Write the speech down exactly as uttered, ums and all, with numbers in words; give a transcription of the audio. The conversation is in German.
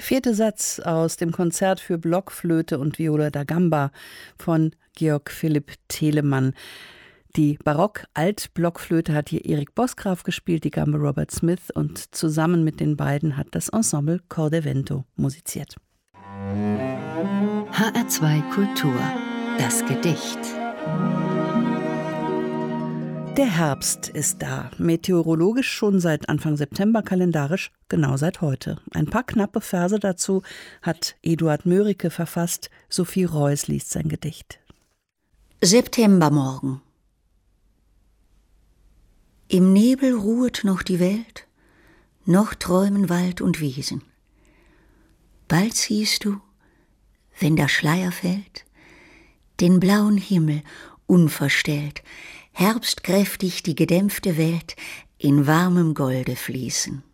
Vierte Satz aus dem Konzert für Blockflöte und Viola da Gamba von Georg Philipp Telemann. Die Barock-Alt-Blockflöte hat hier Erik Bosgraf gespielt, die Gamba Robert Smith, und zusammen mit den beiden hat das Ensemble Cordevento musiziert. H R zwei Kultur, das Gedicht. Der Herbst ist da, meteorologisch schon seit Anfang September, kalendarisch genau seit heute. Ein paar knappe Verse dazu hat Eduard Mörike verfasst, Sophie Reuss liest sein Gedicht. Septembermorgen. Im Nebel ruhet noch die Welt, noch träumen Wald und Wiesen. Bald siehst du, wenn der Schleier fällt, den blauen Himmel unverstellt, herbstkräftig die gedämpfte Welt in warmem Golde fließen.